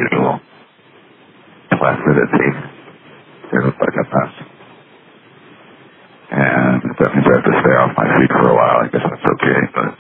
usual. Left it at 8. It looks like a mess. And if that means I have to stay off my feet for a while, I guess that's okay, but